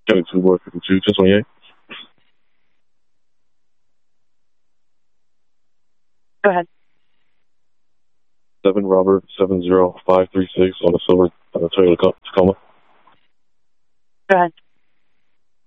County 2 Boy 52, 1028. Go ahead. 7 Robert 70536 on a silver Toyota